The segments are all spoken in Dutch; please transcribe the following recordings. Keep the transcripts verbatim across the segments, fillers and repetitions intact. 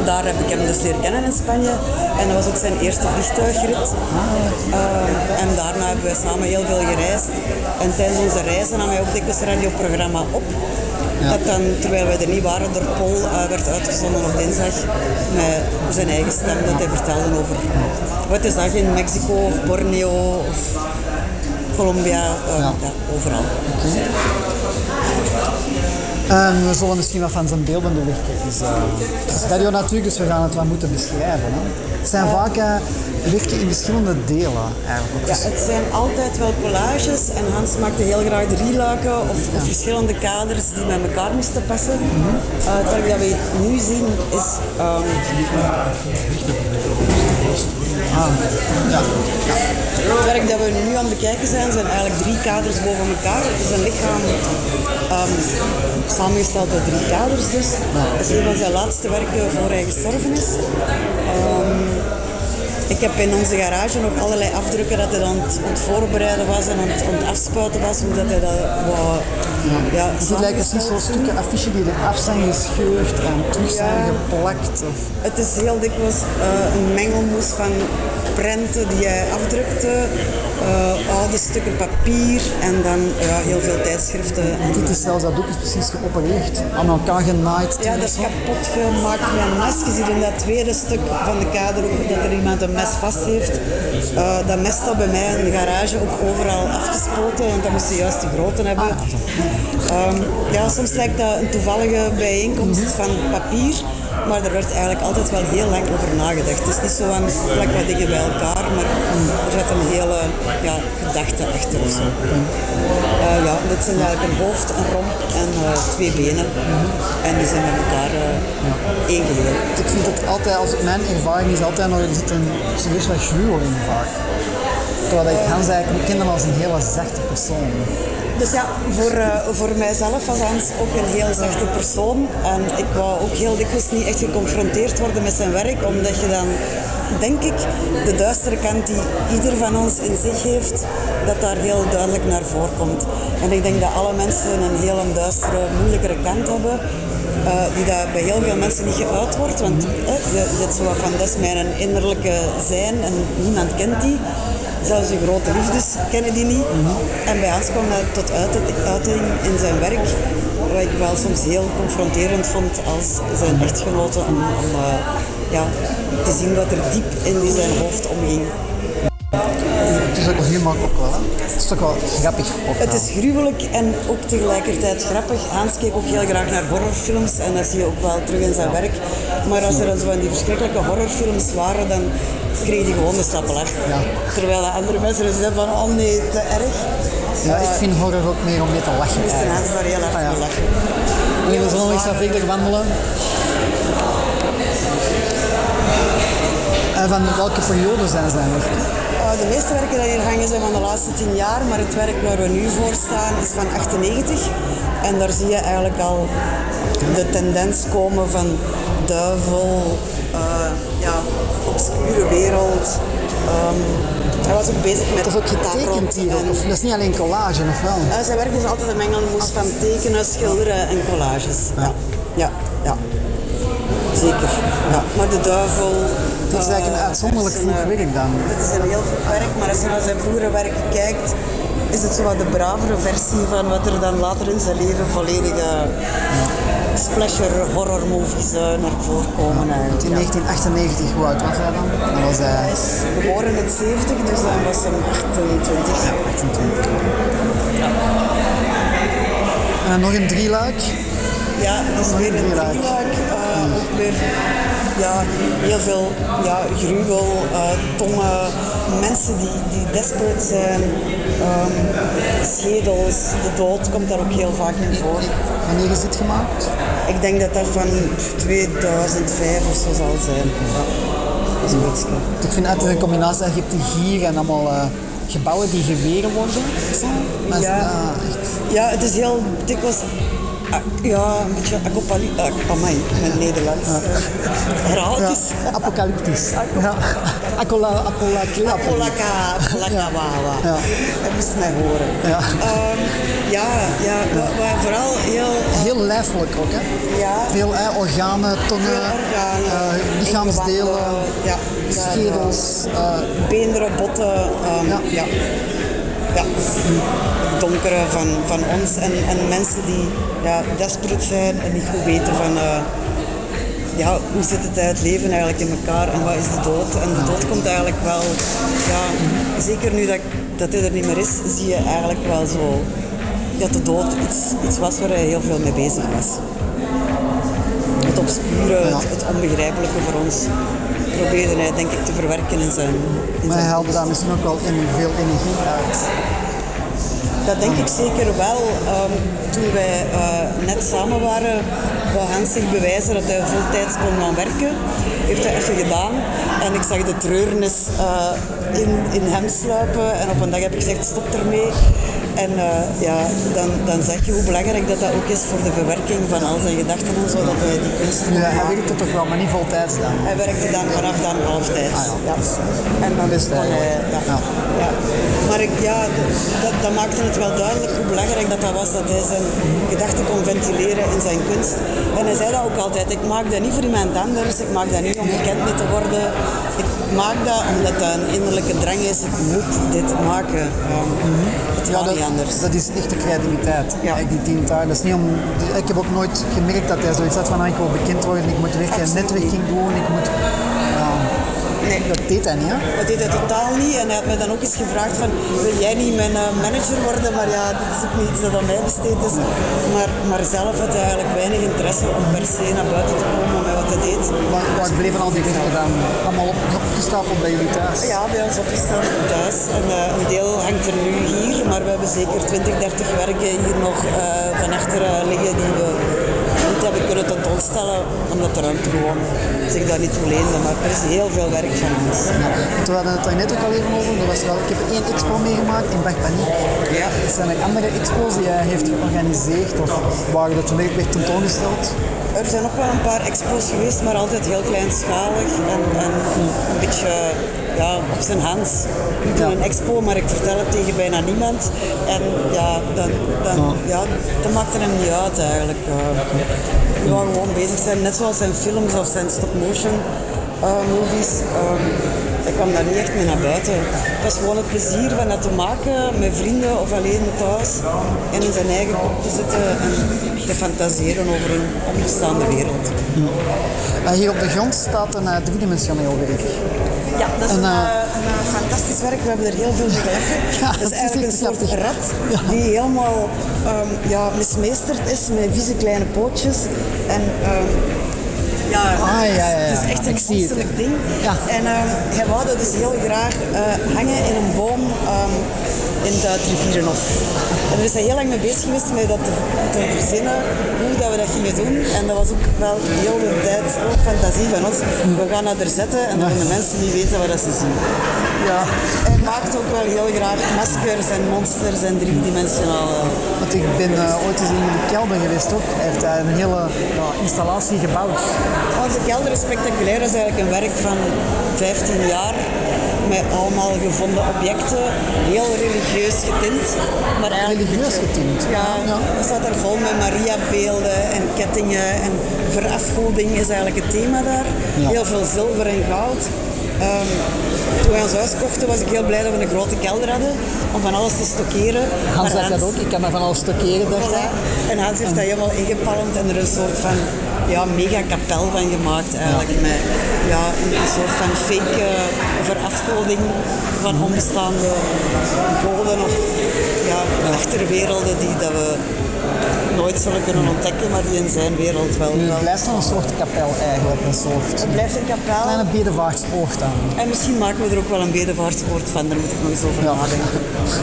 daar heb ik hem dus leren kennen in Spanje. En dat was ook zijn eerste vliegtuigrit. Uh, en daarna hebben we samen heel veel gereisd. En tijdens onze reizen nam hij ook dikwijls een radioprogramma op. Ja. Dat dan, terwijl wij er niet waren, door Paul uh, werd uitgezonden op dinsdag met zijn eigen stem. Dat hij vertelde over wat hij zag in Mexico of Borneo of Colombia, uh, ja. Ja, overal. Okay. En we zullen misschien wat van zijn beelden belichten. Dus, uh, het is radio natuurlijk, dus we gaan het wat moeten beschrijven. Hè. Het zijn vaak uh, werken in verschillende delen eigenlijk. Ja, het zijn altijd wel collages en Hans maakte heel graag drieluiken of, ja. of verschillende kaders die met elkaar moesten passen. Mm-hmm. Uh, hetgeen dat we nu zien is... Um, ah, ja. Ja. Het werk dat we nu aan het bekijken zijn, zijn eigenlijk drie kaders boven elkaar. Het is een lichaam um, samengesteld uit drie kaders dus. Dat is een van zijn laatste werken voor hij gestorven is. Um, Ik heb in onze garage nog allerlei afdrukken dat hij dan aan het voorbereiden was en aan het, aan het afspuiten was, omdat hij dat wou... Ja, ja, het lijkt precies zo'n stukken affiche die eraf zijn gescheurd en terug zijn ja. geplakt. Of... Het is heel dikwijls uh, een mengelmoes van prenten die hij afdrukte, uh, oude stukken papier en dan ja, heel veel tijdschriften. En dit is zelfs, dat doek is precies geopereerd, aan elkaar genaaid. Ja, dat is kapot gemaakt met een mes. Je ziet in dat tweede stuk van de kader ook dat er iemand een mes vast heeft. Uh, dat mes staat bij mij in de garage ook overal afgespoten, want dat moest je juist de grootte hebben. Um, ja, soms lijkt dat een toevallige bijeenkomst van papier, maar er werd eigenlijk altijd wel heel lang over nagedacht. Het is niet zo aan plak wat dingen bij elkaar, maar er zit een hele ja, gedachte achter of zo. Uh, ja, dit zijn eigenlijk een hoofd, een romp en uh, twee benen. En die zijn met elkaar uh, één geheel. Ik vind het altijd, als het mijn ervaring is, altijd nog, er zit een serieus wat gruwel in vaak. Terwijl ik Hans eigenlijk ken als een hele zachte persoon. Dus ja, voor, uh, voor mijzelf was Hans ook een heel zachte persoon. En ik wou ook heel dikwijls niet echt geconfronteerd worden met zijn werk, omdat je dan, denk ik, de duistere kant die ieder van ons in zich heeft, dat daar heel duidelijk naar voren komt. En ik denk dat alle mensen een heel duistere, moeilijkere kant hebben. Uh, die dat bij heel veel mensen niet geuit wordt, want eh, je zit zo wat van, dat is mijn innerlijke zijn en niemand kent die. Zelfs de grote liefdes kennen die niet. Mm-hmm. En bij Hans kwam dat tot uiting in zijn werk, wat ik wel soms heel confronterend vond als zijn echtgenote, om, om uh, ja, te zien wat er diep in zijn hoofd omging. Het is ook wel humor ook wel, hè? Het is toch wel grappig. Ook het is gruwelijk en ook tegelijkertijd grappig. Hans keek ook heel graag naar horrorfilms en dat zie je ook wel terug in zijn werk. Maar als er dan zo van die verschrikkelijke horrorfilms waren, dan kreeg hij gewoon de stappelaar. Ja. Terwijl andere mensen zeiden van, oh nee, te erg. Ja, uh, ik vind horror ook meer om mee te lachen. Dus Hans daar heel erg ah, ja. mee lachen. Nee, we zullen nog eens verder wandelen. En van welke periode zijn ze eigenlijk? Uh, de meeste werken die hier hangen zijn van de laatste tien jaar, maar het werk waar we nu voor staan is van achtennegentig. En daar zie je eigenlijk al de tendens komen van duivel, uh, ja, obscure wereld. Um, hij was ook bezig met... Dat is ook getekend hier, en, of dat is niet alleen collage, of wel? Uh, zijn werk is altijd een mengelmoes van tekenen, schilderen en collages. Ja, ja, ja. Zeker. Ja. Maar de duivel... Dat is eigenlijk een uitzonderlijk vroeg werk dan. Het is een heel vroeg werk, maar als je naar zijn vroegere werk kijkt, is het zo wat de bravere versie van wat er dan later in zijn leven volledige ja. splasher horror movies uh, naar voren komen. Ja. In negentien achtennegentig, hoe oud was hij dan? dan was hij... hij is geboren in het zeventig, dus dan was hij achtentwintig. Ja, achtentwintig. Ja. En nog een drieluik? Ja, dat is nog weer een drieluik. Uh, hmm. Ook weer ja, heel veel ja, gruwel, uh, tongen, mensen die, die desperate zijn, um, schedels, de dood komt daar ook heel vaak in voor. Wanneer is dit gemaakt? Ik denk dat dat van tweeduizend vijf of zo zal zijn. Ja. Zoiets. Ik vind het een combinatie, je hebt die hier en allemaal uh, gebouwen die geweren worden. Ja. Ja, ja, het is heel dikwijls... Ja, een beetje apocalyptisch. Amai, mijn Nederlands. Herhaal het eens. Ja, apocalyptisch. Ja. Apola, apola, Apolaka, apolaka, wawa. Ja. Dat moest mij horen. Ja, um, ja, ja maar, maar vooral heel... Heel lijfelijk ook, hè? Ja. Veel eh, organen, tongen, organen. Uh, lichaamsdelen, ja, schedels, uh, beenderen, botten, um, ja. ja. Ja, het donkere van, van ons en, en mensen die ja, desperate zijn en niet goed weten van uh, ja, hoe zit het het leven eigenlijk in elkaar en wat is de dood. En de dood komt eigenlijk wel, ja, zeker nu dat, dat hij er niet meer is, zie je eigenlijk wel zo dat de dood iets, iets was waar hij heel veel mee bezig was. Het obscure, het, het onbegrijpelijke voor ons probeerde hij denk ik te verwerken in zijn... In maar hij zijn haalde daar misschien ook wel in, veel energie uit. Dat denk ik zeker wel. Um, toen wij uh, net samen waren, wou Hans zich bewijzen dat hij voltijds kon gaan werken. Heeft hij even gedaan. En ik zag de treurnis uh, in, in hem sluipen. En op een dag heb ik gezegd, stop ermee. En uh, ja, dan, dan zeg je hoe belangrijk dat, dat ook is voor de verwerking van al zijn gedachten en zo, dat hij die kunst kon ja, maken. Hij werkte toch wel, maar niet voltijds dan? Hij werkte dan vanaf dan halftijds. Ah, ja. Ja. En dan wist hij. hij ja. Ja. Ja. Maar ik, ja, dat, dat maakte het wel duidelijk hoe belangrijk dat, dat was, dat hij zijn gedachten kon ventileren in zijn kunst. En hij zei dat ook altijd, ik maak dat niet voor iemand anders, ik maak dat niet om bekend mee te worden. Ik maak dat omdat dat een innerlijke drang is, ik moet dit maken. Um, mm-hmm. Het Ja, dat, anders. dat is echte creativiteit, ja. Die tien daar. Dat is niet om, ik heb ook nooit gemerkt dat hij zoiets had van, ah, ik wil bekend worden, ik moet werken, netwerking doen, ik moet... Ja, nee. Dat deed hij niet, hè? Dat deed hij totaal niet en hij had mij dan ook eens gevraagd van, wil jij niet mijn uh, manager worden? Maar ja, dat is ook niet iets dat aan mij besteed is. Maar, maar zelf had hij eigenlijk weinig interesse om per se naar buiten te komen met wat hij deed. Waar, waar bleven al die werken dan allemaal op, opgestapeld bij jullie thuis? Ja, bij ons opgestapeld thuis. En uh, een deel hangt er nu hier, maar we hebben zeker twintig, dertig werken hier nog uh, van achter uh, liggen die we niet hebben kunnen tentoonstellen, omdat de ruimte gewoon zich daar niet toe leende. Maar er is heel veel werk van ons. Ja. We hadden het daar net ook al even over. Er was wel, ik heb één expo meegemaakt in Bach Paniek. Ja. Zijn er andere expos die hij heeft georganiseerd of waar dat toen werd tentoongesteld? Er zijn nog wel een paar expos geweest, maar altijd heel kleinschalig en, en een beetje ja, op zijn hand. Ik doe ja. een expo, maar ik vertel het tegen bijna niemand. En ja, dan, dan, ja, dat maakt er hem niet uit eigenlijk. We uh, gewoon bezig zijn, net zoals zijn films of zijn stop-motion uh, movies. Um, ik kwam daar niet echt mee naar buiten. Het was gewoon het plezier van dat te maken met vrienden of alleen thuis. En in zijn eigen kop te zitten en te fantaseren over een onbestaande wereld. Ja. Uh, hier op de grond staat een uh, driedimensioneel werk. Ja, dat is en, uh, een, uh, een uh, fantastisch werk. We hebben er heel veel gelachen. Ja, dat is eigenlijk een soort rat ja. die helemaal um, ja, mismeesterd is met vieze kleine pootjes. En, um, Ja, ah, ja, ja, ja. Het is echt een monsterlijk ding. Ja. En um, hij wou dat dus heel graag uh, hangen in een boom um, in het Rivierenhof. En daar is hij heel lang mee bezig geweest met dat te, te verzinnen hoe dat we dat gingen doen. En dat was ook wel de hele tijd ook fantasie van ons. We gaan dat er zetten en dan kunnen de mensen niet weten wat ze zien. Ja. Hij maakt ook wel heel graag maskers en monsters en driedimensionale... Want ik ben uh, ooit eens in de kelder geweest ook. Hij heeft uh, een hele uh, installatie gebouwd. Onze kelder is spectaculair. Dat is eigenlijk een werk van vijftien jaar. Met allemaal gevonden objecten. Heel religieus getint. Maar religieus getint? Ja, ja. Dat staat er vol met Maria-beelden en kettingen. En verafgoding is eigenlijk het thema daar. Ja. Heel veel zilver en goud. Um, toen wij ons huis kochten was ik heel blij dat we een grote kelder hadden om van alles te stockeren. Hans zegt dat ook, ik kan daar van alles stockeren. Voilà. En Hans heeft dat helemaal ingepalmd en er een soort van ja, mega kapel van gemaakt eigenlijk. Ja. Met ja, een soort van fake uh, verafgoding van onbestaande goden of ja, achterwerelden die dat we nooit zullen kunnen ontdekken, maar die in zijn wereld wel. Nu, het blijft dan een soort kapel eigenlijk, een soort... Het blijft een kapel. Een kleine bedevaartsoord aan. En misschien maken we er ook wel een bedevaartsoord van, daar moet ik nog eens over ja. nadenken.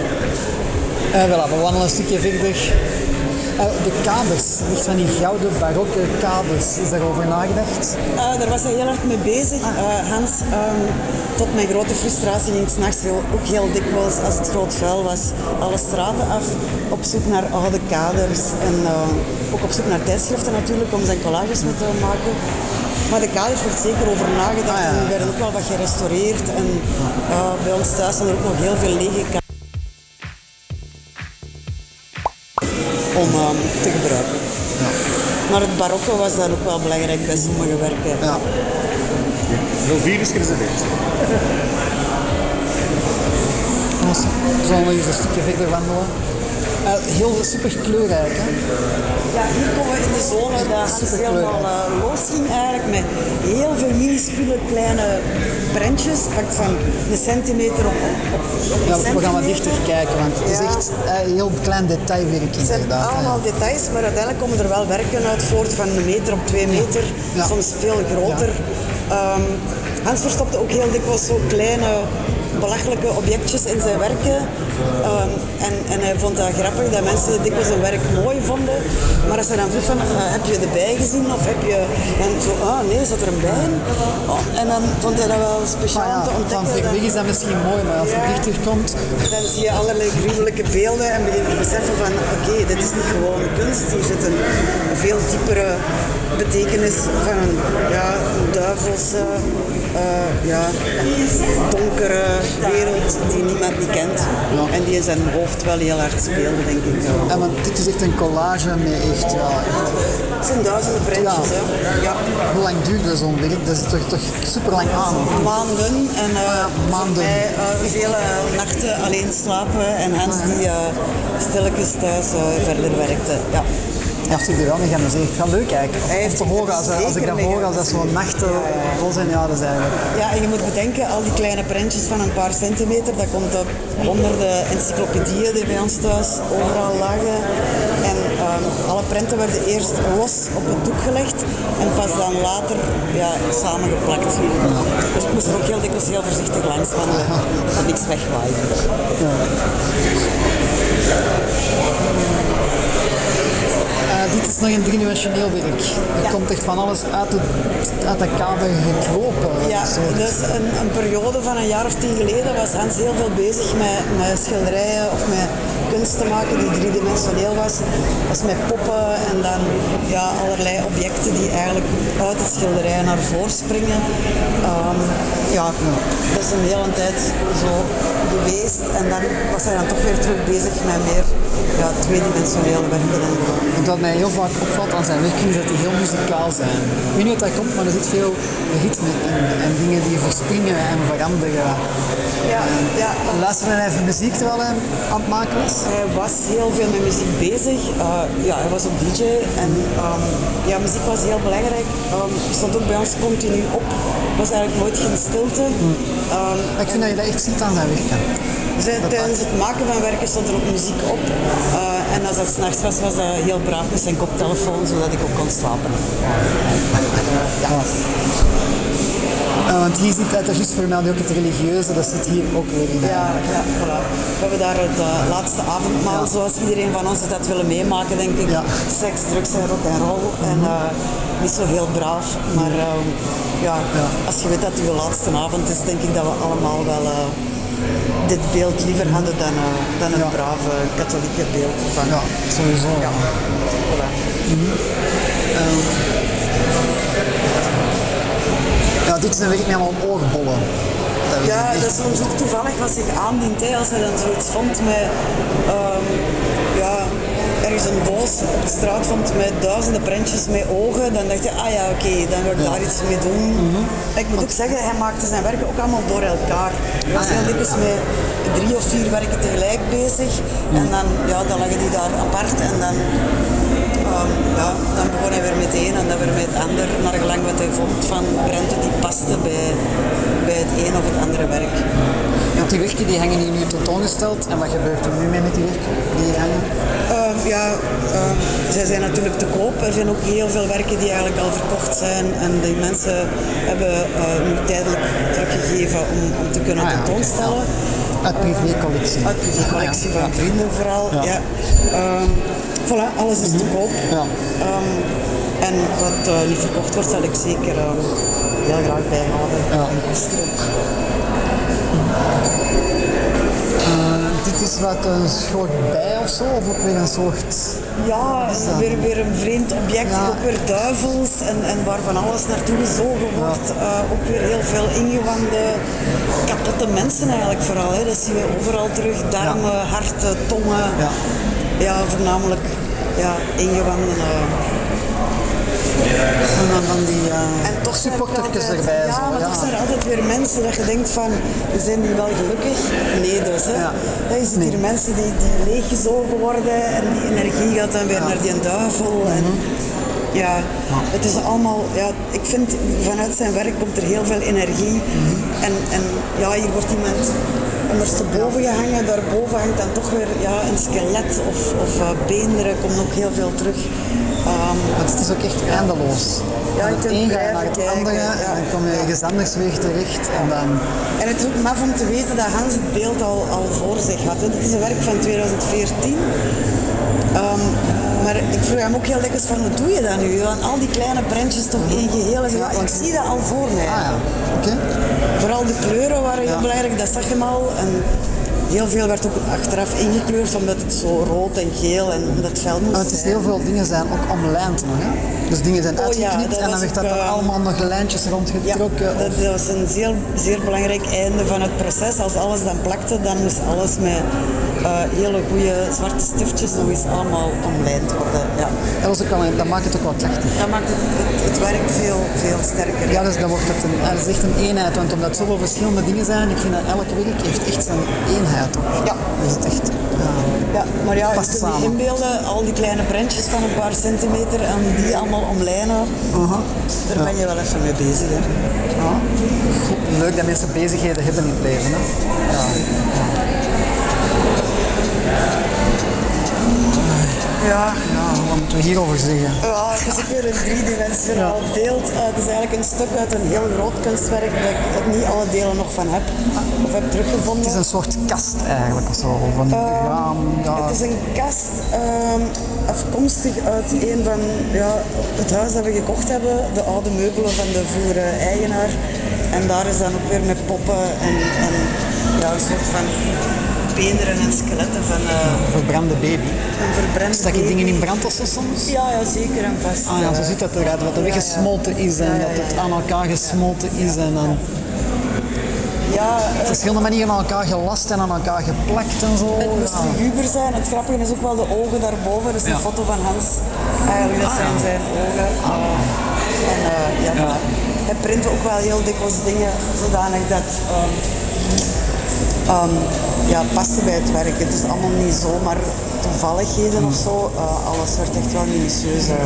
Uh, voilà, we wandelen een stukje verder. Uh, de kaders, echt van die gouden barokke kaders, is daarover nagedacht? Uh, daar was hij heel erg mee bezig. Uh, Hans, um, tot mijn grote frustratie ging het 's nachts ook heel dikwijls, als het groot vuil was, alle straten af, op zoek naar oude kaders. En uh, ook op zoek naar tijdschriften natuurlijk, om zijn collages mee te maken. Maar de kaders werd zeker over nagedacht ah, ja. en die werden ook wel wat gerestaureerd. En uh, bij ons thuis zijn er ook nog heel veel lege kaders om um, te gebruiken. Ja. Maar het barokke was dan ook wel belangrijk bij sommige werken. Ja. nul vier is gereserveerd. We zullen nog eens een stukje verder wandelen. Uh, heel super kleurrijk, hè? Ja, hier komen we in de zone dat Hans helemaal uh, losging eigenlijk met heel veel minuscule kleine prentjes, pakt van een centimeter op, op, op een Ja, centimeter. we gaan wat dichter kijken, want het is Ja. echt uh, heel klein detailwerk Het zijn inderdaad. allemaal Ja. details, maar uiteindelijk komen er wel werken uit voort van een meter op twee meter, Ja. soms veel groter. Um, Hans verstopte ook heel dikwijls zo kleine belachelijke objectjes in zijn werken. Um, en, en hij vond dat grappig dat mensen dikwijls zijn werk mooi vonden. Maar als hij dan vroeg van, uh, heb je de bij gezien? Of heb je dan zo, ah nee, zat er een bij in? Oh, en dan vond hij dat wel speciaal Maar ja, te ontdekken. van ver dat- weg is dat misschien mooi, maar als je Ja. dichter komt... Dan zie je allerlei gruwelijke beelden en begin te beseffen van oké, dit is niet gewoon kunst, hier zit een veel diepere betekenis van een ja, een duivelse, uh, ja, donkere wereld die niemand niet kent. Ja. En die in zijn hoofd wel heel hard speelde, denk ik. En want dit is echt een collage met echt... Ja, echt Het zijn duizenden prentjes, Ja. hè. Ja. hoe lang duurde zo'n werk? Dat is toch, toch super lang aan? Maanden en uh, maanden. voor mij uh, vele nachten alleen slapen en Hans die uh, stilletjes thuis uh, verder werkte. Ja. Hij heeft zich er wel mee geamuseerd. Het gaat leuk eigenlijk. Hij heeft Om te zich er horen, als, als ik zeker dat mee hoor, als dat zo'n nachten vol zijn, ja, dat is eigenlijk... Ja, en je moet bedenken, al die kleine prentjes van een paar centimeter, dat komt op honderden encyclopedieën die bij ons thuis overal lagen. En um, alle prenten werden eerst los op het doek gelegd en pas dan later ja, samengeplakt. Dus ik moest er ook heel dikwijls heel voorzichtig langs wandelen, dat niks wegwaaide. Uh, dit is nog een driedimensioneel werk. Er Ja. komt echt van alles uit de, uit de kader gekropen. Ja, Zo. dus een, een periode van een jaar of tien geleden was Hans heel veel bezig met, met schilderijen of met kunst te maken die driedimensioneel was. Was met poppen en dan ja, allerlei objecten die eigenlijk uit het schilderij naar voren springen. Um, ja, dat is een hele tijd zo geweest en dan was hij dan toch weer terug bezig met meer ja, tweedimensionele werken. En wat mij heel vaak opvalt aan zijn werken is dat die heel muzikaal zijn. Ik weet niet wat dat komt, maar er zit veel ritme in en dingen die verspringen en veranderen. Ja, ja. Luisterde hij even muziek terwijl hij aan het maken was? Hij was heel veel met muziek bezig. Uh, ja, hij was ook D J en um, ja, muziek was heel belangrijk. Um, hij stond ook bij ons continu op. Er was eigenlijk nooit geen stilte. Um, Ik vind dat je dat echt ziet aan zijn werken. dus hij- tijdens het maken van werken stond er ook muziek op. Uh, en als dat 's nachts was, was hij heel braaf met zijn koptelefoon, zodat ik ook kon slapen. Ja. Uh, want hier zit het, dat is juist vermeld, ook het religieuze, dat zit hier ook weer in. Ja, ja, voilà. We hebben daar het uh, laatste avondmaal, Ja. zoals iedereen van ons het had willen meemaken, denk ik. Ja. Seks, drugs en rock en roll. En uh, niet zo heel braaf, maar uh, ja, Ja. als je weet dat het uw laatste avond is, denk ik dat we allemaal wel uh, dit beeld liever hadden dan, uh, dan een Ja. brave katholieke beeld. Van, Ja, sowieso. Ja. Voilà. Ja, dit is een werk met allemaal oorbollen. Dat is Ja, echt- dat is soms ook toevallig wat zich aandient. Hè. Als hij dan zoiets vond met, um, ja, ergens een doos op de straat vond met duizenden prentjes met ogen, dan dacht je, ah ja, oké, dan wil ik daar iets mee doen. Ik moet ook zeggen, hij maakte zijn werken ook allemaal door elkaar. Hij was Ah, ja. heel dikwijls met drie of vier werken tegelijk bezig. En dan, ja, dan lagen die daar apart en dan... Um, ja, dan begon hij weer met het een en dan weer met het ander, naar gelang wat hij vond van prenten die pasten bij, bij het een of het andere werk. Want die werken die hangen hier nu tentoongesteld. En wat gebeurt er nu mee met die werken die hier hangen? Um, ja, um, zij zijn natuurlijk te koop. Er zijn ook heel veel werken die eigenlijk al verkocht zijn en die mensen hebben uh, nu tijdelijk teruggegeven om, om te kunnen Ah ja, tentoonstellen. oké, ja. Uit privécollectie. Uit de collectie Ah, ja. van vrienden vooral. Ja. Ja. Um, voilà, alles is te koop. Ja. Um, en wat uh, niet verkocht wordt, zal ik zeker um, heel graag bijhouden. Ja. En koesteren. Uh, dit is wat een soort bij of zo, of ook weer een soort... Ja, dat? weer, weer een vreemd object, Ja. ook weer duivels en, en waar van alles naartoe gezogen wordt. Uh, ook weer heel veel ingewanden, kapotte mensen eigenlijk vooral. Hè. Dat zien we overal terug, darmen, harten, tongen. Ja. Ja, voornamelijk ja, ingewanden. Uh, En dan van die uh, En toch zijn er supportertjes altijd- erbij. Ja, zo, maar ja. toch zijn er altijd weer mensen dat je denkt van, zijn die wel gelukkig? Nee dus. Hè. Ja. Ja, je ziet Nee. hier mensen die, die leeggezogen worden en die energie gaat dan weer Ja. naar die duivel. En, ja, het is allemaal, ja, ik vind vanuit zijn werk komt er heel veel energie. En, en ja, hier wordt iemand ondersteboven gehangen, daarboven hangt dan toch weer ja, een skelet of, of uh, beenderen, komt ook heel veel terug. Um, Want het is ook echt eindeloos. Ja, Van je het kunt een ga je blijven naar het kijken, andere ja. en dan kom je ergens anders weer terecht. En dan, En het is ook maf om te weten dat Hans het beeld al, al voor zich had. Het is een werk van tweeduizend veertien. Um, maar ik vroeg hem ook heel dikwijls van, hoe doe je dat nu? Want al die kleine prentjes toch één geheel. En zo, ja, ik zie dat al voor mij. ah ja, oké. Okay. Vooral de kleuren waren heel Ja. belangrijk, dat zag je al. En heel veel werd ook achteraf ingekleurd, omdat het zo rood en geel en dat fel moest Maar het is zijn. heel veel dingen zijn ook omlijnd nog. Hè? Dus dingen zijn Oh ja, uitgeknipt dat en dan was werd dat ook, er uh, allemaal nog lijntjes Ja, rondgetrokken. dat, of- dat was een zeer, zeer belangrijk einde van het proces. Als alles dan plakte, dan moest alles met uh, hele goede zwarte stiftjes nog eens allemaal omlijnd worden. Ja. dat, was ook wel, een- dat maakt het ook wel krachtig. Dat maakt het, het, het werk veel, veel sterker. Ja, dus dan wordt het, een, het is echt een eenheid, want omdat het zoveel verschillende dingen zijn, ik vind dat elk werk heeft echt zijn eenheid ook. Ja. Dus het echt, ja. Ja, maar ja, je Past kunt je samen. inbeelden, al die kleine prentjes van een paar centimeter en die allemaal omlijnen, Uh-huh. daar Ja. ben je wel even mee bezig. Hè. Ja. Goed, leuk dat mensen bezigheden hebben in het leven. Hè? Ja. Ja. Ja, wat moeten we hierover zeggen? Ja, het is ook weer een driedimensionaal beeld. Uh, het is eigenlijk een stuk uit een heel groot kunstwerk dat ik niet alle delen nog van heb of heb teruggevonden. Het is een soort kast eigenlijk of zo. Van een raam, ja. Het is een kast um, afkomstig uit een van ja, het huis dat we gekocht hebben, de oude meubelen van de vroegere eigenaar. En daar is dan ook weer met poppen en, en ja, een soort van beenderen en skeletten van uh, Verbrande baby. een verbrand Stak je baby. dingen in brandassen soms? Ja, ja, zeker en vast. Ah ja, zo uh, ziet dat eruit. Dat er weggesmolten is en Ja, ja, dat het ja. aan elkaar gesmolten is en dan ja, op uh, verschillende manieren aan elkaar gelast en aan elkaar geplakt en zo. het moest Ja. luguber zijn. Het grappige is ook wel de ogen daarboven. Dat is een Ja. foto van Hans. Eigenlijk, dat Ah, zijn ja. zijn ogen. Uh, en uh, ja, Ja. hij print ook wel heel dikwijls dingen zodanig dat um, um, ja, paste bij het werk. Het is allemaal niet zomaar toevalligheden of zo. Uh, alles werd echt wel minutieus uh,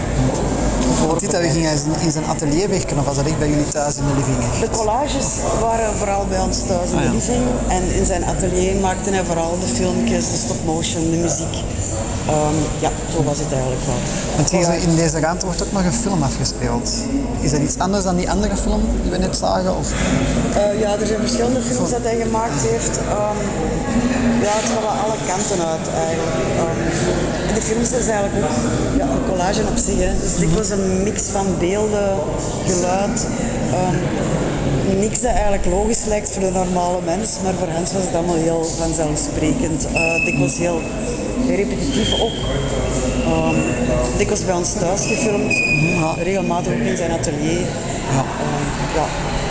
Dit dat we gingen in zijn atelier werken of was dat echt bij jullie thuis in de living? De collages waren vooral bij ons thuis in Ah, de ja. living. En in zijn atelier maakte hij vooral de filmpjes, de stop-motion, de muziek. Um, ja, zo was het eigenlijk wel. Want hier in deze ruimte wordt ook nog een film afgespeeld. Is dat iets anders dan die andere film die we net zagen? Of? Uh, ja, er zijn verschillende films dat hij gemaakt heeft. Um, ja, het gaat wel alle kanten uit eigenlijk. Um, en de films is eigenlijk ook ja, een collage op zich. Hè. Dus dit was een mix van beelden, geluid. Um, niks dat eigenlijk logisch lijkt voor de normale mens, maar voor Hans was het allemaal heel vanzelfsprekend. Uh, dikwijls heel repetitief ook. Um, dikwijls bij ons thuis gefilmd, Ja. regelmatig ook in zijn atelier. Ja. Um, ja.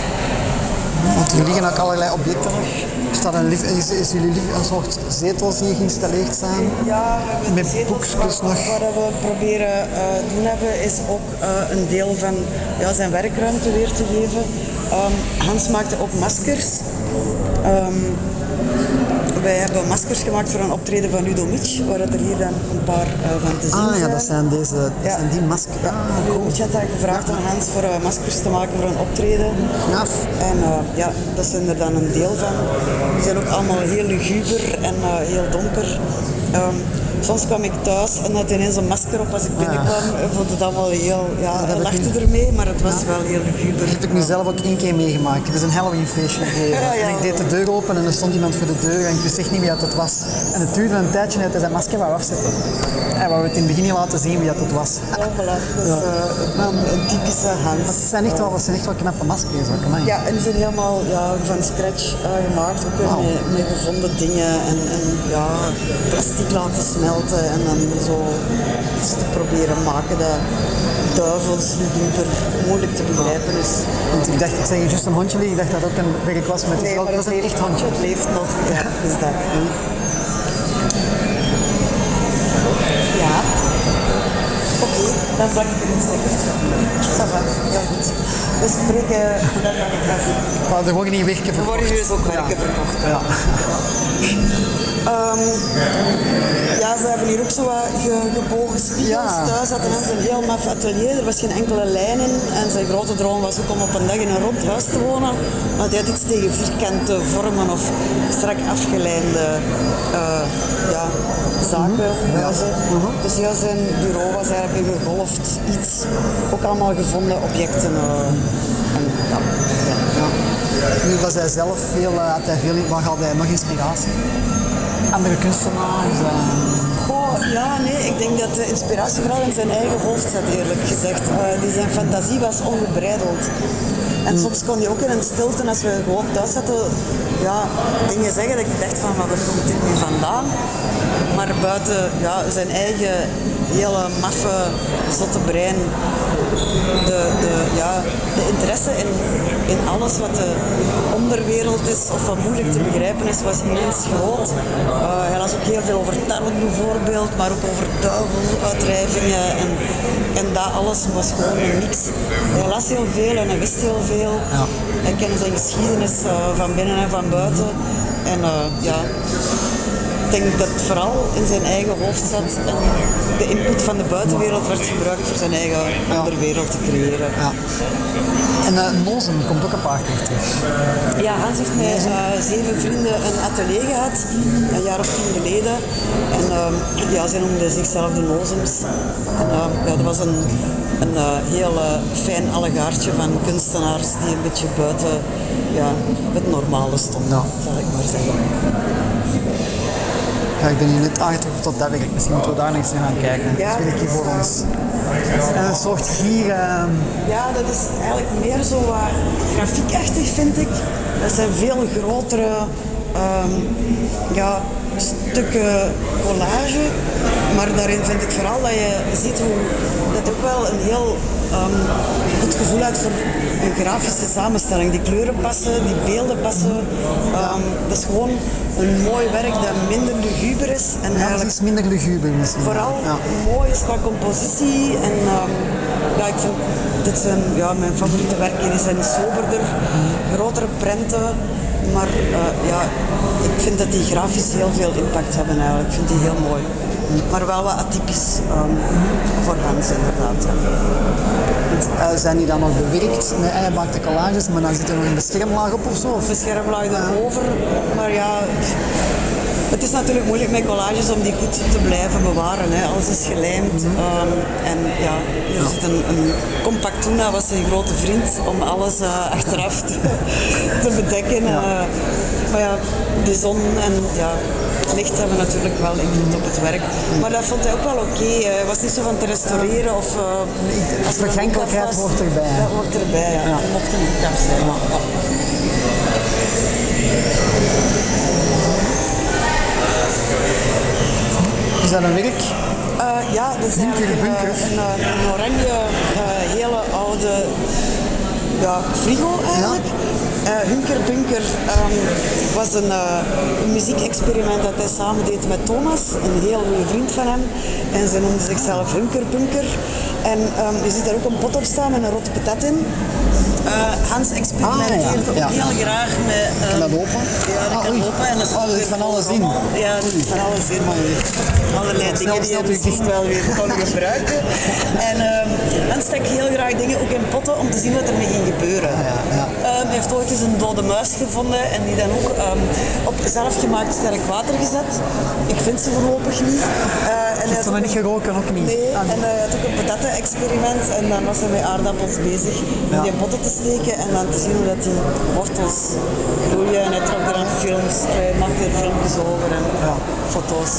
Want er liggen ook allerlei objecten nog. Er staat een lief, is, is jullie lief, een soort zetels die geïnstalleerd zijn? Ja, we hebben Met de zetels. boekjes Wat, nog. wat we proberen uh, doen hebben, is ook uh, een deel van ja, zijn werkruimte weer te geven. Um, Hans maakte ook maskers. Um, wij hebben maskers gemaakt voor een optreden van Ludo Mitch, waar er hier dan een paar uh, van te zien Ah ja, zijn. dat zijn, deze, dat Ja. zijn die maskers. Ja, Ludo Mitch had dan gevraagd aan Hans voor uh, maskers te maken voor een optreden. Gaaf. En uh, ja, dat zijn er dan een deel van. Die zijn ook allemaal heel luguber en uh, heel donker. Um, soms kwam ik thuis en had ineens een masker op als ik binnenkwam. Ik vond het allemaal heel, ja, heb hij ik lachte niet. ermee, maar het was wel heel luguber. Dat heb ik nu zelf ook één keer meegemaakt. Het is een Halloween feestje gegeven. Ja, ja. En ik deed de deur open en er stond iemand voor de deur en ik wist echt niet wie dat het was. En het duurde een tijdje dat hij zijn masker wou afzetten. Hij wou het in het begin niet laten zien wie dat het was. Ja, voilà. Dat is uh, een, een typische Hans. Het zijn echt wel, dat zijn echt wel knappe maskers ook, amai. Ja, en die zijn helemaal ja, van scratch uh, gemaakt, ook weer Wauw. met, met gevonden dingen en, en ja, plastic laten smelten en dan zo iets te proberen maken dat duivels luguber moeilijk te begrijpen is. Want ik dacht, ik zeg juist een hondje liggen, ik dacht dat het ook een werk was met Nee, wel, maar dat het is een leeft, echt hondje. het leeft nog, ja, dus dat. Ja. Oké, Dan plak ik er een stekker. Ça va, heel goed. We spreken dan aan de koffie. Maar er worden niet werken Er verkocht. worden dus ook werken verkocht. Ja. Um, ja, we hebben hier ook zo wat ge, gebogen spiegels Ja. thuis. Hadden mensen een heel maf atelier, er was geen enkele lijn in. En zijn grote droom was ook om op een dag in een rond huis te wonen. Want hij had iets tegen vierkante vormen of strak afgeleide uh, ja, zaken, huizen. Mm-hmm. Dus heel zijn bureau was eigenlijk een gegolfd iets. Ook allemaal gevonden objecten. Uh, en, ja, ja. Ja. Nu was hij zelf veel, uh, had hij veel, waar had hij nog inspiratie? Andere kunstenaars? Uh... Goh, ja, nee, ik denk dat de inspiratie vooral in zijn eigen hoofd zat, eerlijk gezegd. Uh, die zijn fantasie was ongebreideld. En soms kon hij ook in een stilte, als we gewoon thuis zaten, ja, dingen zeggen dat ik dacht van, maar waar komt dit nu vandaan? Maar buiten ja, zijn eigen hele maffe, zotte brein, de, de, ja, de interesse in, in alles wat de onderwereld is of wat moeilijk te begrijpen is, was immens groot. Uh, hij las ook heel veel over tarot bijvoorbeeld, maar ook over duiveluitdrijvingen en, en dat alles was gewoon een mix. Hij las heel veel en hij wist heel veel. Ja. Hij kende zijn geschiedenis uh, van binnen en van buiten. En uh, ja, ik denk dat het vooral in zijn eigen hoofd zat en de input van de buitenwereld werd gebruikt voor zijn eigen Ja. onderwereld te creëren. Ja. En uh, Nozem komt ook een paar keer terug. Ja, Hans heeft met uh, zeven vrienden een atelier gehad, een jaar of tien geleden. En uh, ja, zij noemden zichzelf de Nozems. En uh, ja, dat was een, een uh, heel uh, fijn allegaartje van kunstenaars die een beetje buiten ja, het normale stonden, Ja. zal ik maar zeggen. Ja, ik ben hier net aangetrokken tot dat werk. Misschien moeten we daar nog eens naar gaan kijken. Ja, dat werk hier voor dat is, ons. En een soort gier. Uh, Ja, dat is eigenlijk meer zo wat grafiekachtig, vind ik. Dat zijn veel grotere um, ja, stukken collage. Maar daarin vind ik vooral dat je ziet hoe dat ook wel een heel um, goed gevoel uit voor een grafische samenstelling. Die kleuren passen, die beelden passen. Um, dat is gewoon een mooi werk dat minder luguber is. En ja, eigenlijk het is minder luguber misschien. vooral Ja. mooi is qua compositie en um, ja, ik vind dit zijn ja, mijn favoriete werken, die zijn soberder, grotere prenten, maar uh, ja, ik vind dat die grafisch heel veel impact hebben eigenlijk, ik vind die heel mooi. Maar wel wat atypisch um, voor Hans inderdaad. Ja. Uh, zijn die dan nog bewerkt met eigen collages, maar dan zit er nog een beschermlaag op of zo? Of? Of een schermlaag erover, maar ja, het is natuurlijk moeilijk met collages om die goed te blijven bewaren. Hè. Alles is gelijmd um, en ja, er zit een, een compactuna was zijn grote vriend om alles uh, achteraf te, te bedekken. Ja. Uh, maar ja, de zon en ja, het licht hebben natuurlijk wel invloed op het werk. Maar dat vond hij ook wel oké. Okay. Hij was niet zo van te restaureren of... Uh, als er een Vergankelijkheid boek af was, hoort erbij. Dat hoort erbij, ja. Ja. Dat mocht een boek af zijn. Ja. Is dat een werk? Uh, ja, dat is Bunker, eigenlijk een, bunker. een, een, een oranje, uh, hele oude ja, frigo eigenlijk. Uh, Hunker Bunker um, was een, uh, een muziekexperiment dat hij samen deed met Thomas, een heel goede vriend van hem. En ze noemden zichzelf Hunker Bunker. En um, je ziet daar ook een pot op staan met een rotte patat in. Uh, Hans experimenteert Ah, ja. ook Ja. heel graag met... Um, Kan dat open? Ja, dat Ah, kan oei. open. En dat is Oh, dat is weer van vol alles in. rommel. Ja, dat is van alles in. Allerlei Snel, dingen die snel je misschien terug. wel weer kon gebruiken. En um, Hans stak heel graag dingen ook in potten om te zien wat ermee ging gebeuren. Ja, ja. Um, hij heeft ooit eens een dode muis gevonden en die dan ook um, op zelfgemaakt sterk water gezet. Ik vind ze voorlopig niet. Uh, en hij Heeft dat nog niet geroken, ook niet? Nee, Ah, en hij had ook een patatten-experiment en dan was hij met aardappels bezig om Ja. die in potten te steken en dan te zien hoe dat die wortels groeien. En hij trok er aan films, hij maakte er filmpjes over en Ja. foto's.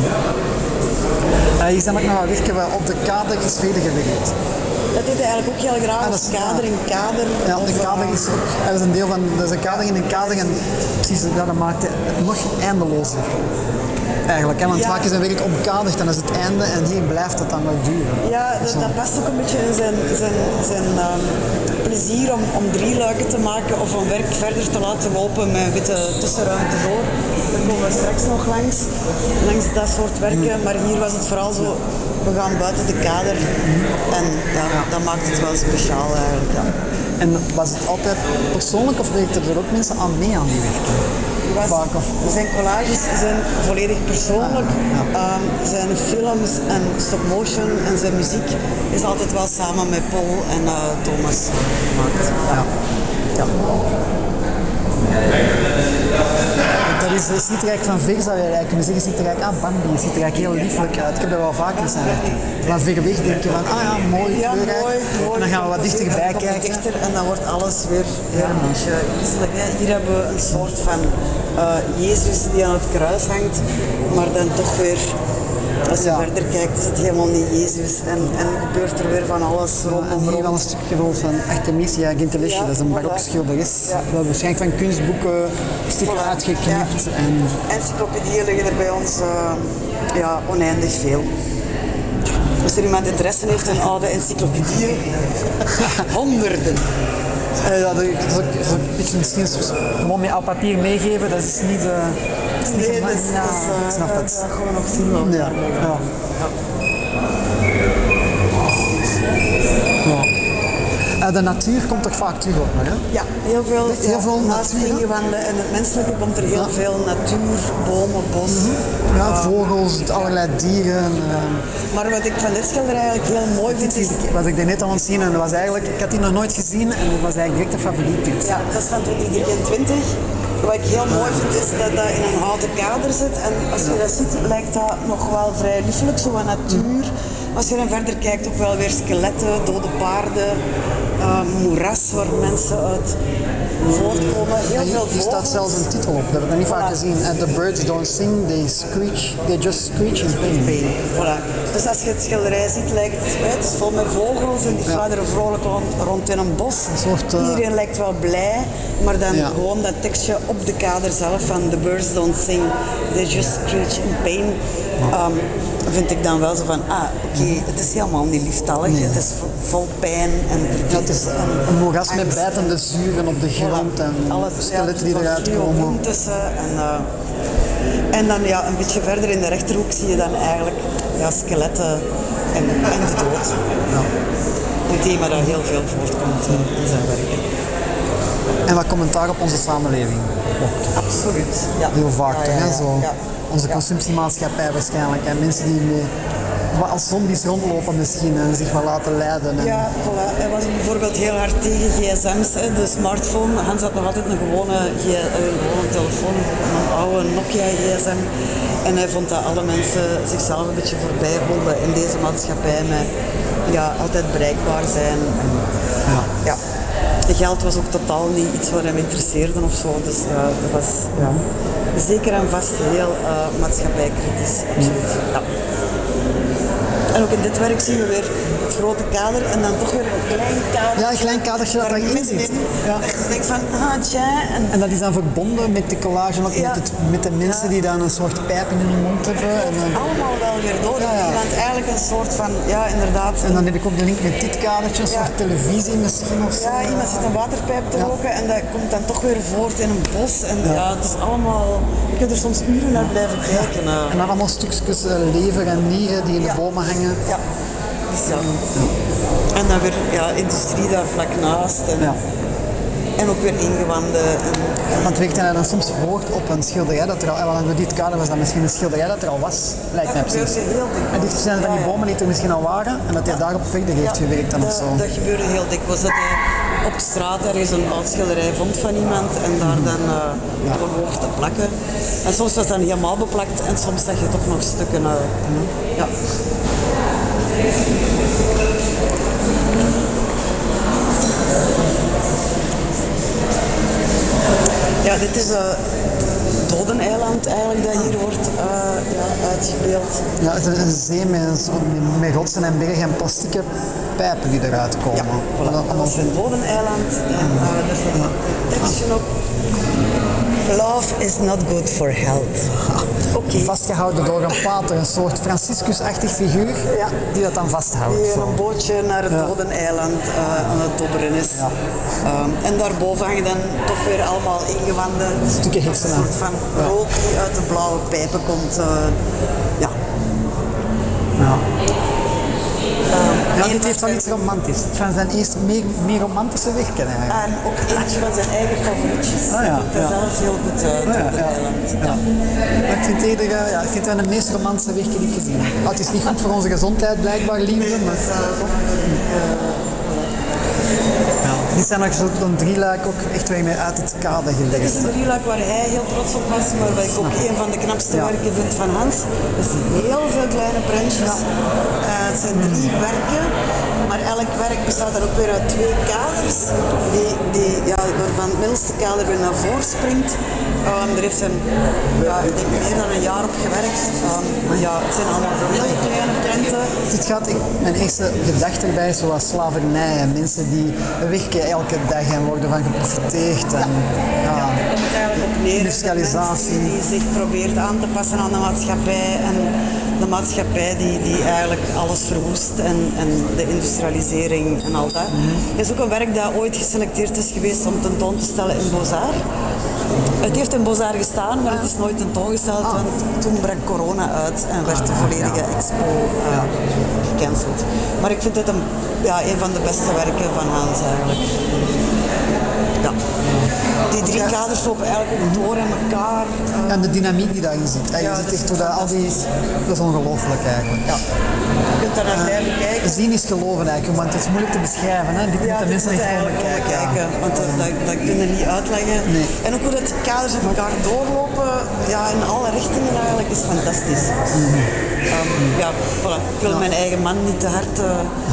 Uh, hier zijn ook nog wat werken waar op de kader is verder gewerkt. Dat deed hij eigenlijk ook heel graag, Ah, dat als is- kader in kader. Ja, of, de kader uh, is ook, dat is een deel van, dat is een kader in een kader en precies dat, dat maakt het nog eindelozer. Eigenlijk, hè? Want Ja. vaak is een werk omkaderd, dan is het einde en hier blijft het dan nog duren. Ja, dat, dat past ook een beetje in zijn, zijn, zijn um, plezier om, om drie luiken te maken of een werk verder te laten lopen met een witte tussenruimte door. Daar komen we straks nog langs, langs dat soort werken. Maar hier was het vooral zo we gaan buiten de kader en ja, ja. dat maakt het wel speciaal eigenlijk. Ja. En was het altijd persoonlijk of werkten er ook mensen aan mee aan die werken? Was, zijn collages zijn volledig persoonlijk. Ja. Um, zijn films en stop motion en zijn muziek is altijd wel samen met Paul en uh, Thomas gemaakt. Ja. Ja. Dat is, het ziet er eigenlijk van ver, zou je eigenlijk kunnen zeggen, ziet er eigenlijk aan Bambi, het ziet er eigenlijk heel lieflijk uit. Ik heb dat wel vaker zijn werken. Van ver weg denk je van, ah ja, mooi, ja, mooi, mooi. En dan gaan we wat dichterbij kijken. Dichter en dan wordt alles weer ja, een beetje griezelig. Hier hebben we een soort van uh, Jezus die aan het kruis hangt, maar dan toch weer, als je ja. verder kijkt, is het helemaal niet Jezus en, en gebeurt er weer van alles rondom. En hier wel een stukje rol van Artemisia Gentileschi, ja, dat is een barok schilderes. Ja. Dat waarschijnlijk van kunstboeken stukken voilà. uitgeknipt. Ja. En encyclopedieën liggen er bij ons uh, ja, oneindig veel. Als er iemand interesse heeft in oude encyclopedieën, honderden. Uh, ja, dat is ook, dat is ook een beetje misschien gewoon met oud papier meegeven, dat is niet... Uh, dat is niet nee, dat is, ja, dat is, uh, ik snap dat. Dat gewoon nog zien wel. Ja. Ja. Ja. Ja. Uh, de natuur komt toch vaak terug op, hè? Ja, heel veel. Heel ja, veel naast ingewanden en het menselijke komt er heel ja. veel natuur, bomen, bos. Mm-hmm. Ja, uh, vogels, allerlei dieren. Uh, maar wat ik van dit schilderij eigenlijk heel mooi vind is... Wat ik net aan het zien en dat was eigenlijk, ik had die nog nooit gezien en dat was eigenlijk direct een favoriet. Ja, dat is van twintig drieëntwintig. Wat ik heel mooi vind is dat dat in een houten kader zit en als je dat ziet lijkt dat nog wel vrij liefelijk, zo wat natuur. Als je dan verder kijkt ook wel weer skeletten, dode paarden, uh, moeras waar mensen uit voortkomen. Heel veel Hier staat zelfs een titel op, dat heb ik nog niet vaak gezien. And the birds don't sing, they screech, they just screech in pain. pain. Voilà. Dus als je het schilderij ziet lijkt het, het is vol met vogels en die ja. fladeren vrolijk rond, rond in een bos. Een soort, uh... Iedereen lijkt wel blij, maar dan ja. gewoon dat tekstje op de kader zelf van the birds don't sing, they just screech in pain. Um, vind ik dan wel zo van, ah, oké, okay, het is helemaal niet lieftallig, nee. Het is vol pijn en het is een, een moeras met bijtende zuren op de grond voilà. en alles, skeletten ja, die eruit komen. Tussen en, uh, en dan ja, een beetje verder in de rechterhoek zie je dan eigenlijk ja, skeletten en, en de dood. Ja. Een thema dat heel veel voortkomt uh, in zijn werk. En wat commentaar op onze samenleving? Oh. Absoluut, ja. Heel vaak, ja, ja, ja, ja, zo. Ja. Onze ja. consumptiemaatschappij waarschijnlijk. En mensen die mee, als zombies rondlopen misschien en zich wel laten leiden. En... Ja, voilà. Hij was bijvoorbeeld heel hard tegen gsm's, hè, de smartphone. Hans had nog altijd een gewone, een gewone telefoon, een oude Nokia gsm. En hij vond dat alle mensen zichzelf een beetje voorbij holden in deze maatschappij met ja, altijd bereikbaar zijn. En, ja. Ja. Geld was ook totaal niet iets wat hem interesseerde of zo. Dus ja, dat was ja, zeker en vast heel uh, maatschappijkritisch. Absoluut. Ja. En ook in dit werk zien we weer het grote kader en dan toch weer een klein kader. Ja, een klein kadertje dat erin zit. Ja. Dat je denkt van, ah tja. En, en dat is dan verbonden met de collage, ook ja. met, het, met de mensen ja. die dan een soort pijp in hun mond hebben. En dan... allemaal wel weer door. Ja, ja. Want eigenlijk een soort van, ja inderdaad. En dan heb ik ook de link met dit kadertje, een ja. soort televisie misschien of zo. Ja, iemand zit een waterpijp te roken ja. en dat komt dan toch weer voort in een bos. En ja, ja het is allemaal, je kunt er soms uren naar blijven kijken. Ja. En dan allemaal stukjes uh, lever en nieren die in de ja. bomen hangen. Ja. Dus ja. En dan weer ja, industrie daar vlak naast. En, ja. en ook weer ingewanden. En, en... Want werkte hij dan soms voort op een schilderij dat er al, door dit kader was dat misschien een schilderij dat er al was, lijkt mij precies. En dit zijn van die bomen die er misschien al waren en dat hij ja. daarop verder heeft ja, gewerkt dan dat, of zo. Dat gebeurde heel dikwijls. Dat hij op straat ergens een oud schilderij vond van iemand en daar dan uh, ja. door hoort te plakken. En soms was dat niet helemaal beplakt en soms zag je toch nog stukken. Uh, mm. ja. Ja, dit is een dodeneiland eigenlijk dat hier wordt uh, ja, uitgebeeld. Ja, het is een zee met, met rotsen en bergen en plastieke pijpen die eruit komen. Ja, voilà. Dat, dat is een dodeneiland en uh, er staat een tekstje op. Love is not good for health. Okay. Vastgehouden door een pater, een soort Franciscus-achtig figuur ja. die dat dan vasthoudt. Die in een bootje naar het ja. dodeneiland uh, aan het dobberen is. Ja. Um, en daarboven hangen dan toch weer allemaal ingewanden. Stukken hersenen. Een soort van ja. rook die uit de blauwe pijpen komt. Uh, ja. ja. Um, Ja, dit heeft wel iets romantisch. Van zijn eerste meer, meer romantische werken eigenlijk. En ook eentje van zijn eigen favorietjes. Ah, ja, Dat ja. zelfs heel goed uit Ah, ja, op het ja. eiland. Ja. Maar ik vind het eerder, eh, ja, ik vind het wel de meest romantische werken die ik gezien heb. Ah, het is niet goed voor onze gezondheid blijkbaar, liefde, maar... Ja. Die zijn nog zo'n drieluik ook echt weer mee uit het kader Dit is gelegd. een drieluik waar hij heel trots op was, maar wat ik ook een van de knapste Ja. werken vind van Hans. Het is heel veel kleine prentjes. Uh, het zijn drie werken, maar elk werk bestaat er ook weer uit twee kaders, die, die, ja, waarvan het middelste kader weer naar voren springt. Um, er heeft hem, ja, ik denk meer dan een jaar op gewerkt. Um, ja, het zijn allemaal heel kleine prenten. Het gaat, ik, mijn eerste gedachte erbij is zoals slavernij en mensen die werken elke dag en worden van geprofiteerd. En, ja. Ja, daar komt het eigenlijk op neer. Industrialisatie. De mensen die zich probeert aan te passen aan de maatschappij en de maatschappij die, die eigenlijk alles verwoest en, en de industrialisering en al dat. Mm-hmm. Het is ook een werk dat ooit geselecteerd is geweest om tentoon te stellen in Beaux-Arts. Het heeft in Beaux-Arts gestaan, maar het is nooit tentoongesteld, Ah. want toen brak corona uit en werd de volledige expo uh, gecanceld. Maar ik vind het een, ja, een van de beste werken van Hans eigenlijk. Ja. Die drie kaders lopen eigenlijk ook door in elkaar. Uh, En de dynamiek die daarin zit. En je Ja, ziet dat is echt hoe dat, al die, dat is ongelooflijk eigenlijk. Ja. je kunt daar naar blijven kijken. Zien is geloven eigenlijk, want het is moeilijk te beschrijven. Hè. Dit Ja, moeten dit mensen moet echt gewoon eigenlijk bekijken. bekijken, Ja. want dat, dat, dat kun je niet uitleggen. Nee. En ook hoe dat die kaders op elkaar doorlopen, ja, in alle richtingen eigenlijk, is fantastisch. Um, ja, voilà. Ik wil mijn eigen man niet te hard uh,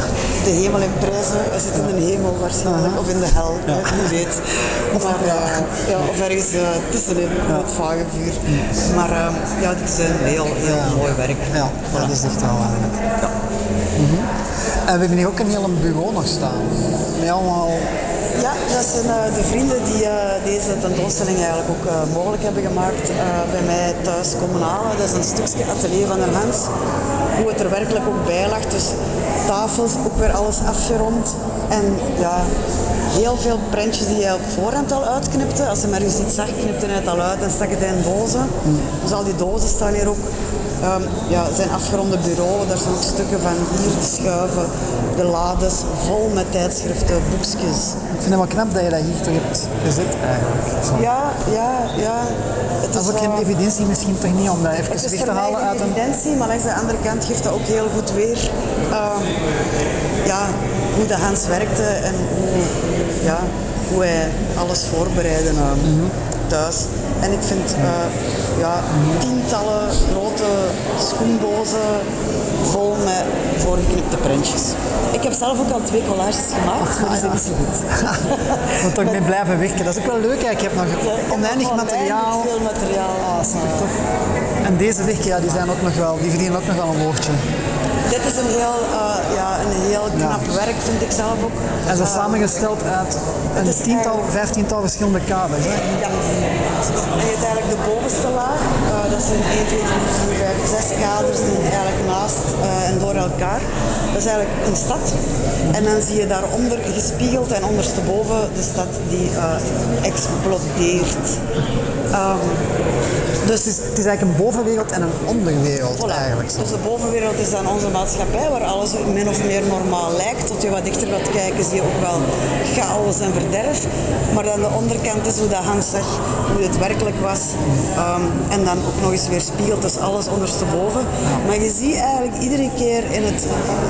de hemel in prijzen. Hij zit in de hemel waarschijnlijk, of in de hel, ja. Wie weet. Maar, uh, ja, of ergens uh, tussenin, ja. Het vagevuur. Maar uh, ja, dit is een heel, heel Ja. mooi werk. Ja, Voilà. dat is echt wel eigenlijk. Ja. Mm-hmm. En we hebben hier ook een heel bureau nog staan. Met allemaal... Ja, dat zijn uh, de vrienden die uh, deze tentoonstelling eigenlijk ook uh, mogelijk hebben gemaakt. Uh, bij mij thuis komen halen. Dat is een stukje atelier van de Hans. Hoe het er werkelijk ook bij lag. Dus tafels, ook weer alles afgerond. En ja, heel veel prentjes die hij op voorhand al uitknipte. Als hij maar eens iets zag, knipte hij het al uit en stak het in dozen. Dus al die dozen staan hier ook. Um, ja, zijn afgeronde bureau, daar zijn ook stukken van hier, de schuiven, de lades, vol met tijdschriften, boekjes. Ik vind het wel knap dat je dat hier toch hebt gezet eigenlijk. Zo. Ja, ja, ja. Het Dat is ook uh, geen evidentie misschien toch niet om dat even het is weg voor te mij halen geen uit een... evidentie, maar langs de andere kant geeft dat ook heel goed weer uh, ja, hoe de Hans werkte en hoe, ja, hoe hij alles voorbereidde uh, mm-hmm. thuis. En ik vind uh, ja, tientallen grote schoendozen vol met voorgeknipte prentjes. Ik heb zelf ook al twee collages gemaakt, maar die zijn niet zo goed. Moet toch mee blijven werken. Dat is ook wel leuk eigenlijk. Je hebt nog oneindig materiaal. Veel materiaal. Ah, super tof. En deze werken, ja, die zijn ook nog wel, die verdienen ook nog wel een woordje. Dit is een heel, uh, ja, een heel knap Ja. werk, vind ik zelf ook. En ze is Uh, samengesteld uit een is tiental, vijftiental verschillende kaders. Hè? Ja. En je hebt eigenlijk de bovenste laag, uh, dat zijn één, twee, drie, vier, vijf, zes kaders die eigenlijk naast uh, en door elkaar. Dat is eigenlijk een stad. En dan zie je daaronder gespiegeld en ondersteboven de stad die uh, explodeert. Um, Dus het is, het is eigenlijk een bovenwereld en een onderwereld Voilà. eigenlijk. Zo. Dus de bovenwereld is dan onze maatschappij, waar alles min of meer normaal lijkt. Tot je wat dichter gaat kijken, zie je ook wel chaos en verderf. Maar dan de onderkant is hoe dat Hans zegt, hoe het werkelijk was. Um, en dan ook nog eens weer spiegelt, dus alles ondersteboven. Maar je ziet eigenlijk iedere keer in het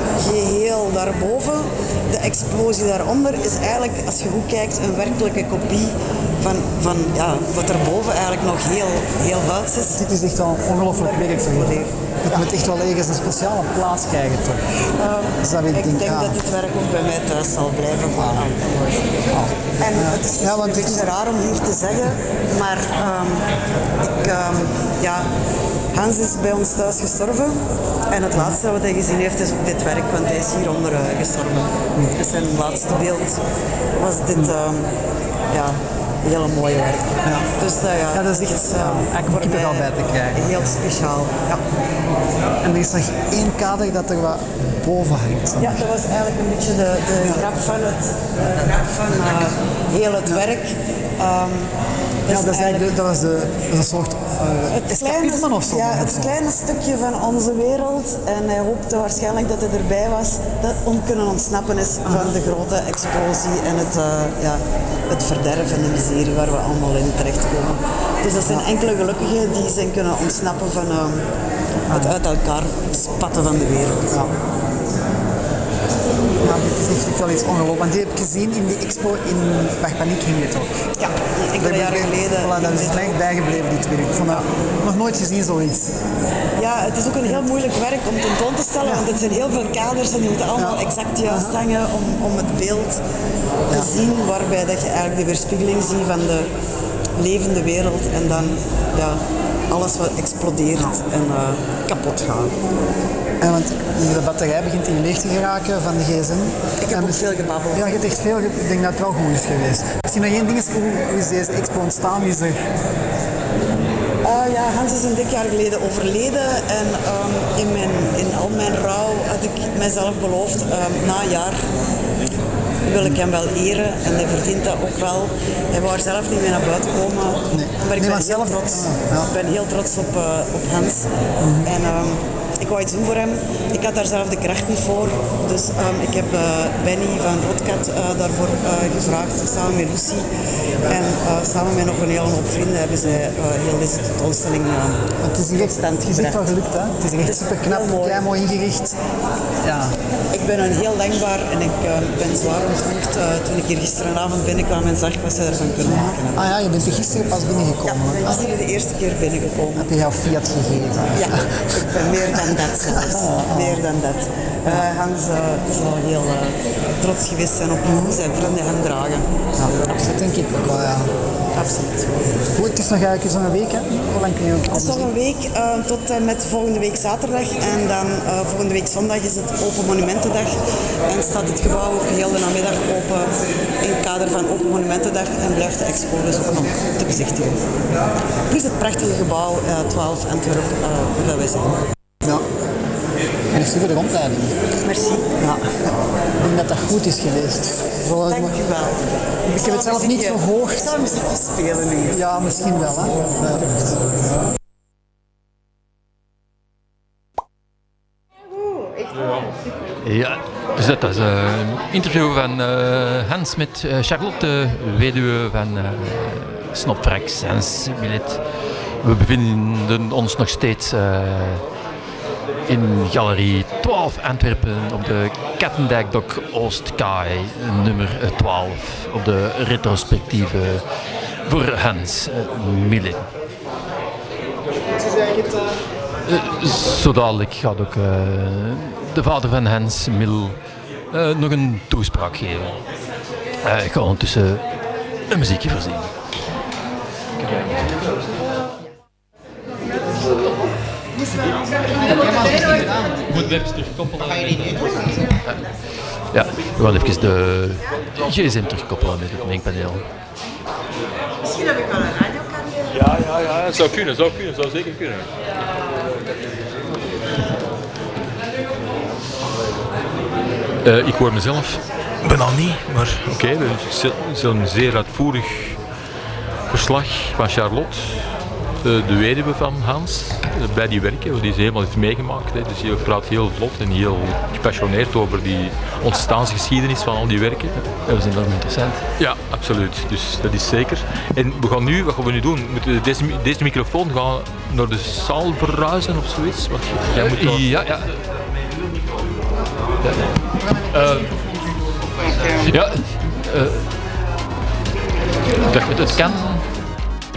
geheel daarboven, de explosie daaronder is eigenlijk, als je goed kijkt, een werkelijke kopie van, van ja, wat er boven eigenlijk nog heel, heel huids is. Dit is echt wel een ongelooflijk werk. Het moet echt wel ergens een speciale plaats krijgen toch? Um, Dus dat weet ik ik denk aan. dat dit werk ook bij mij thuis zal blijven voor altijd. En het is Ja, want een beetje raar om hier te zeggen, maar um, ik, um, ja, Hans is bij ons thuis gestorven en het laatste wat hij gezien heeft is ook dit werk, want hij is hieronder uh, gestorven. Dus zijn laatste beeld was dit, um, ja, een hele mooie werk. Ja. Dus uh, ja, Ja, dat is echt, uh, ja, eigenlijk voor kippenvel mij bij te krijgen. heel speciaal. Ja. En er is nog één kader dat er wat boven hangt. Ja, dat was eigenlijk een beetje de, de grap van het, de grap van uh, heel het werk. Um, Ja, dat, is eigenlijk, dat, was de, dat is een soort uh, het kleine, of zo. Ja, het kleine stukje van onze wereld. En hij hoopte waarschijnlijk dat hij erbij was, dat om kunnen ontsnappen is van de grote explosie en het, uh, ja, het verderf en de miserie waar we allemaal in terechtkomen. Dus dat zijn enkele gelukkigen die zijn kunnen ontsnappen van uh, het uit elkaar spatten van de wereld. Ja. Ja, dit is echt wel iets ongelooflijk. Want die heb ik gezien in die expo in Paniek ging het ook. Ja, enkele jaren geleden. Voilà, dat is mij bijgebleven, dit werk. Ik vond dat nog nooit gezien, zoiets. Ja, het is ook een heel moeilijk werk om tentoon te stellen, ja. Want het zijn heel veel kaders en die moeten allemaal ja. exact juist hangen om, om het beeld te ja. zien, waarbij dat je eigenlijk de weerspiegeling ziet van de levende wereld en dan ja, alles wat explodeert ja. en uh, kapot gaat. En want de batterij begint in leeg te geraken van de gsm. Ik heb ook veel gebabbeld. Ja, je hebt echt veel. Ik denk dat het wel goed is geweest. Misschien nog één ding is, hoe, hoe is deze expo ontstaan? Is er... Uh, ja, Hans is een dik jaar geleden overleden en um, in, mijn, in al mijn rouw had ik mijzelf beloofd, um, na een jaar wil ik hem wel eren en hij verdient dat ook wel. Hij wou er zelf niet meer naar buiten komen, nee. maar ik nee, ben, maar heel zelf, trots. ja. Ik ben heel trots op, uh, op Hans. Mm-hmm. En, um, ik wou iets doen voor hem. Ik had daar zelf de kracht niet voor. Dus um, ik heb uh, Benny van Rotkat uh, daarvoor uh, gevraagd, samen met Lucie. En uh, samen met nog een hele hoop vrienden hebben zij uh, heel deze tentoonstelling uh, het is hier stand gebracht. Het is echt wel gelukt, hè? Het is echt super knap, mooi. Ja, mooi ingericht. Ja. Ik ben hen heel dankbaar en ik uh, ben zwaar ontroerd uh, toen ik hier gisteravond binnenkwam en zag wat ze ervan kunnen maken. Ah ja, je bent er gisteren pas binnengekomen. Ja, ik ben gisteren de eerste keer binnengekomen. Heb je jouw Fiat gegeven? Ja, ik ben meer dan dat zelfs. Meer dan dat. Uh, Hans uh, zal heel uh, trots geweest zijn op hoe zijn vrienden hem dragen. Ja, dat denk ik ook wel, ja. Absoluut. Goed, het is nog eigenlijk zo'n week, hè? Hoe lang kun je komen? Het is nog een week uh, tot uh, met volgende week zaterdag. En dan uh, volgende week zondag is het Open Monumentendag. En staat het gebouw ook heel de namiddag open in het kader van Open Monumentendag. En blijft de expo dus ook nog te bezichtigen. Plus het prachtige gebouw uh, twaalf Antwerpen, uh, dat wij zijn. Ja. Merci voor de rondleiding. Merci. Ja. Ik denk dat dat goed is geweest. Zo, dank je wel. Ik heb het zelf niet gehoord. Ik zal muziekje spelen nu. Ja, misschien wel. Hè? Ja. Ja, dus dat is een interview van uh, Hans met uh, Charlotte, weduwe van uh, Snopfrax, Hans Millet. We bevinden ons nog steeds uh, in Galerie twaalf Antwerpen op de Kattendijkdok Oostkaai, nummer twaalf, op de retrospectieve voor Hans uh, Millet. Uh, zo dadelijk gaat ook uh, de vader van Hans Mil uh, nog een toespraak geven. Uh, ik ga ondertussen een muziekje voorzien. Moet even terugkoppelen. Ja, we gaan even de gsm terugkoppelen met het mengpaneel. Misschien heb ik wel een radiocarrière. Ja, ja, ja, het zou kunnen, zou kunnen, zou zeker kunnen. Uh, ik hoor mezelf bijna niet, maar oké, okay, we zullen een zeer uitvoerig verslag van Charlotte, de, de weduwe van Hans, bij die werken, die ze helemaal heeft meegemaakt. Hè. Dus je praat heel vlot en heel gepassioneerd over die ontstaansgeschiedenis van al die werken. Dat is enorm interessant. Ja, absoluut. Dus dat is zeker. En we gaan nu, wat gaan we nu doen? Moeten deze, deze microfoon gaan naar de zaal verhuizen of zoiets? Want jij moet wel... Ja, ja. Ja, uh, ja uh, dat, dat kan.